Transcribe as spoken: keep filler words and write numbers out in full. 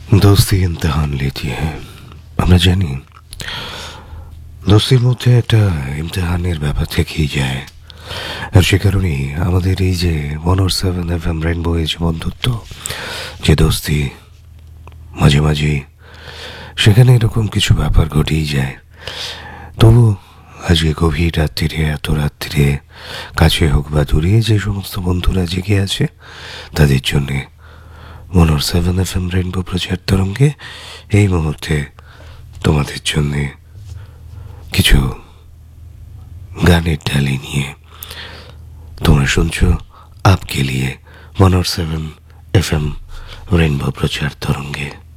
दोस्ती इम्तिहान लेती है। আমরা জানি দোস্তির মধ্যে একটা ইমতিহানের ব্যাপার থেকেই যায়। আর সে কারণেই আমাদের এই যে ওয়ান ও সেভেন এফ এম রেনবো এই যে বন্ধুত্ব, যে দোস্তি, মাঝে মাঝে সেখানে এরকম কিছু ব্যাপার ঘটেই যায়। তবু আজকে গভীর রাত্রিরে, এত রাত্রিরে, কাছে হোক বা দূরে, যে সমস্ত বন্ধুরা জেগে আছে তাদের জন্যে ওয়ান ও সেভেন এফ এম রেনবো প্রচার তরঙ্গে এই মুহূর্তে তোমাদের জন্যে কিছু গানের ডালি নিয়ে তোমরা শুনছো আপকে লিয়ে ওয়ান ও সেভেন এফ এম রেনবো প্রচার তরঙ্গে।